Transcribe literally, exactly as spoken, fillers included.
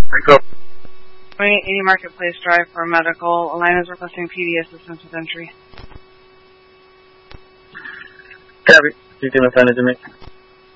Go. eighty Marketplace Drive for medical. Alina is requesting P D assistance with entry. Copy. You can assign it to me.